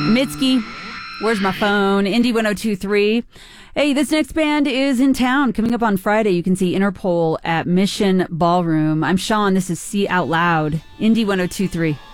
Mitski, Where's My Phone? Indie 102.3. Hey, this next band is in town. Coming up on Friday, you can see Interpol at Mission Ballroom. I'm Sean. This is See Out Loud. Indie 102.3.